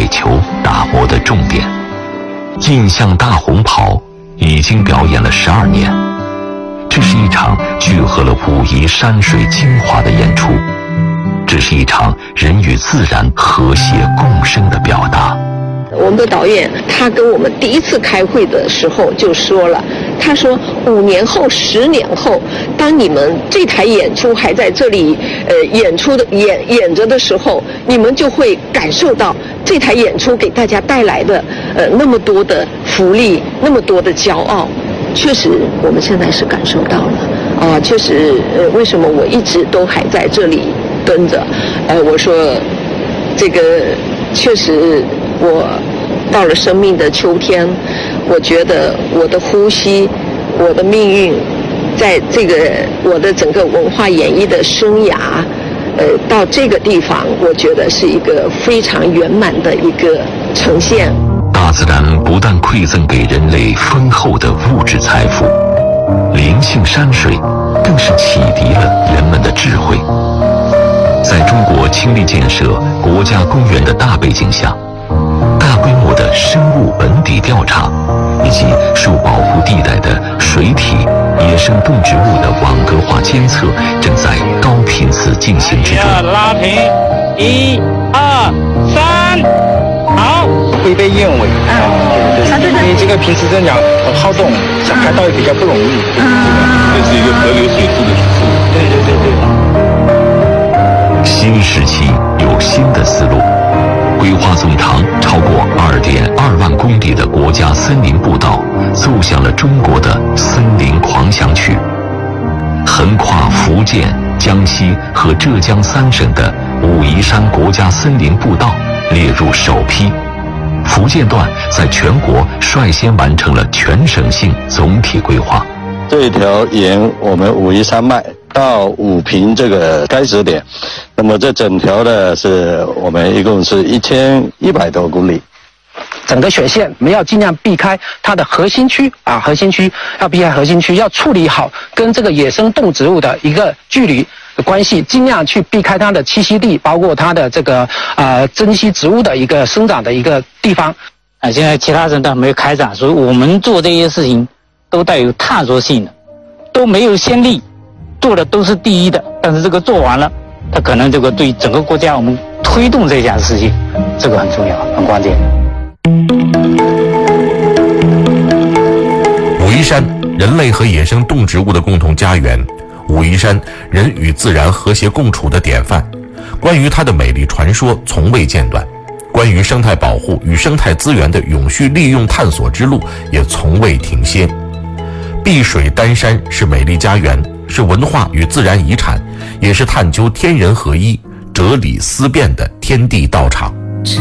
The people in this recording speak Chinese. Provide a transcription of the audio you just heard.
球打磨的重点。印象大红袍已经表演了12年，这是一场聚合了武夷山水精华的演出，这是一场人与自然和谐共生的表达。 我们的导演他跟我们第一次开会的时候就说了，他说5年后10年后，当你们这台演出还在这里演着的时候，你们就会感受到这台演出给大家带来的那么多的福利，那么多的骄傲。确实我们现在是感受到了确实为什么我一直都还在这里蹲着我说这个确实我到了生命的秋天，我觉得我的呼吸，我的命运，在这个我的整个文化演艺的生涯，到这个地方，我觉得是一个非常圆满的一个呈现。 大自然不但馈赠给人类丰厚的物质财富，灵性山水更是启迪了人们的智慧。在中国倾力建设国家公园的大背景下，大规模的生物本底调查以及受保护地带的水体、野生动植物的网格化监测正在高频次进行之中。 拉平，1、2、3，好。会被燕尾对，这个平时这样很好动，想看到也比较不容易。 这是一个河流水质的植物。 对。 新时期有新的思路。规划总长超过2.2万公里的国家森林步道奏响了中国的森林狂想曲。横跨福建、江西和浙江3省的武夷山国家森林步道列入首批。福建段在全国率先完成了全省性总体规划。 这一条沿我们武夷山脉到武平这个开始点，那么这整条的是我们一共是1100多公里。 整个选线我们要尽量避开它的核心区核心区要避开核心区，要处理好跟这个野生动植物的一个距离的关系，尽量去避开它的栖息地，包括它的这个珍稀植物的一个生长的一个地方。 现在其他人都没有开展，所以我们做这些事情都带有探索性的，都没有先例，做的都是第一的，但是这个做完了，它可能这个对整个国家我们推动这件事情，这个很重要，很关键。 武夷山，人类和野生动植物的共同家园；武夷山，人与自然和谐共处的典范。关于它的美丽传说从未间断，关于生态保护与生态资源的永续利用探索之路也从未停歇。碧水丹山是美丽家园，是文化与自然遗产，也是探究天人合一、哲理思辨的天地道场。